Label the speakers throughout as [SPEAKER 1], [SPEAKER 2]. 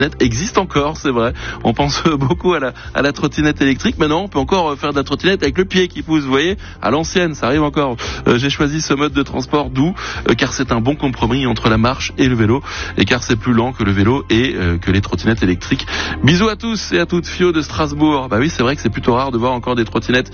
[SPEAKER 1] existe encore, c'est vrai. On pense beaucoup à la trottinette électrique. Maintenant, on peut encore faire de la trottinette avec le pied qui pousse, vous voyez, à l'ancienne, ça arrive encore. J'ai choisi ce mode de transport doux, car c'est un bon compromis entre la marche et le vélo, et car c'est plus lent que le vélo et que les trottinettes électriques. Bisous à tous et à toutes, Fio de Strasbourg. Bah oui, c'est vrai que c'est plutôt rare de voir encore des trottinettes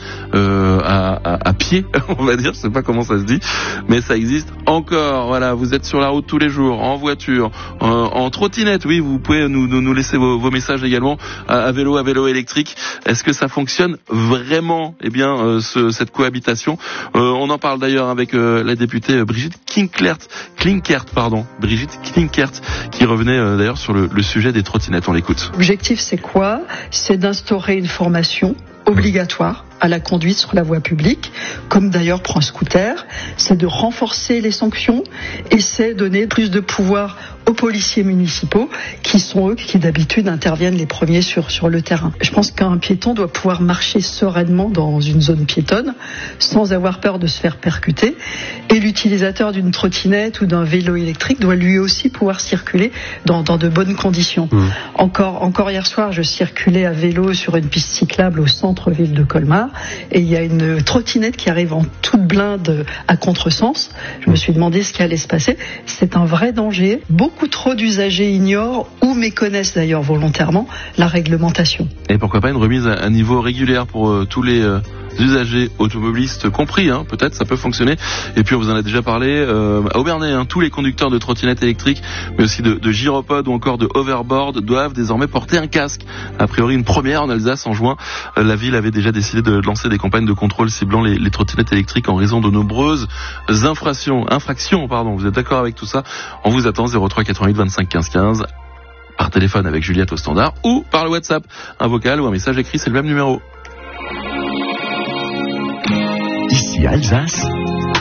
[SPEAKER 1] à pied, on va dire, je sais pas comment ça se dit, mais ça existe encore. Voilà, vous êtes sur la route tous les jours, en voiture, en trottinette, oui, vous pouvez nous laisser vos messages également à vélo électrique. Est-ce que ça fonctionne vraiment? Eh bien, cette cohabitation, on en parle d'ailleurs avec la députée Brigitte Klinkert, Brigitte Klinkert, qui revenait d'ailleurs sur le sujet des trottinettes. On l'écoute.
[SPEAKER 2] L'objectif, c'est quoi? C'est d'instaurer une formation obligatoire à la conduite sur la voie publique, comme d'ailleurs pour un scooter. C'est de renforcer les sanctions et c'est donner plus de pouvoir aux policiers municipaux qui sont eux qui d'habitude interviennent les premiers sur le terrain. Je pense qu'un piéton doit pouvoir marcher sereinement dans une zone piétonne sans avoir peur de se faire percuter, et l'utilisateur d'une trottinette ou d'un vélo électrique doit lui aussi pouvoir circuler dans de bonnes conditions. Encore hier soir, je circulais à vélo sur une piste cyclable au centre-ville de Colmar et il y a une trottinette qui arrive en toute blinde à contresens. Je me suis demandé ce qui allait se passer. C'est un vrai danger. Beaucoup trop d'usagers ignorent ou méconnaissent d'ailleurs volontairement la réglementation.
[SPEAKER 1] Et pourquoi pas une remise à niveau régulière pour tous les usagers automobilistes compris, peut-être ça peut fonctionner. Et puis on vous en a déjà parlé à Aubernais, tous les conducteurs de trottinettes électriques, mais aussi de gyropodes ou encore de hoverboard doivent désormais porter un casque. A priori une première en Alsace en juin. La ville avait déjà décidé de lancer des campagnes de contrôle ciblant les trottinettes électriques en raison de nombreuses infractions. Vous êtes d'accord avec tout ça? On vous attend 03 88 25 15 15 par téléphone avec Juliette au standard ou par le WhatsApp, un vocal ou un message écrit, c'est le même numéro.
[SPEAKER 3] Ici Alsace,